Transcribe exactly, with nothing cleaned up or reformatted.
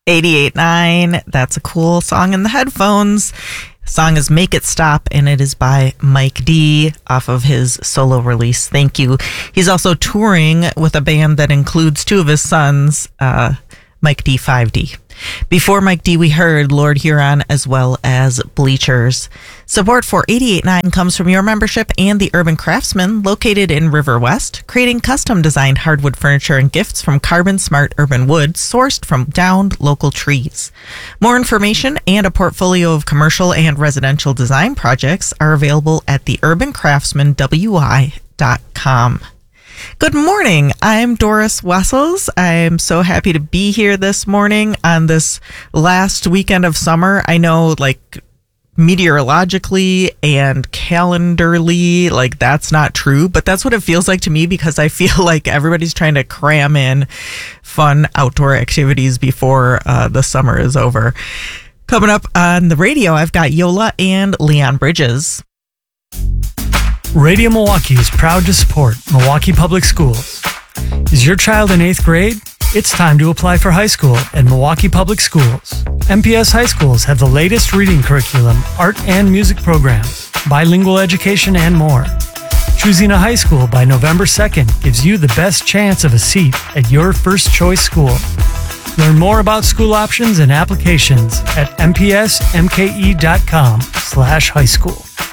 eighty-eight point nine. That's a cool song in the headphones. The song is Make It Stop, and it is by Mike D off of his solo release, Thank You. He's also touring with a band that includes two of his sons, uh, Mike D five D. Before Mike D, we heard Lord Huron as well as Bleachers. Support for eighty-eight point nine comes from your membership and the Urban Craftsman, located in River West, creating custom-designed hardwood furniture and gifts from carbon-smart urban wood sourced from downed local trees. More information and a portfolio of commercial and residential design projects are available at the urban craftsman w i dot com. Good morning. I'm Doris Wessels. I'm so happy to be here this morning on this last weekend of summer. I know, like, meteorologically and calendarly, like, that's not true, but that's what it feels like to me, because I feel like everybody's trying to cram in fun outdoor activities before uh, the summer is over. Coming up on the radio, I've got Yola and Leon Bridges. Radio Milwaukee is proud to support Milwaukee Public Schools. Is your child in eighth grade? It's time to apply for high school at Milwaukee Public Schools. M P S high schools have the latest reading curriculum, art and music programs, bilingual education, and more. Choosing a high school by November second gives you the best chance of a seat at your first choice school. Learn more about school options and applications at m p s m k e dot com slash high school.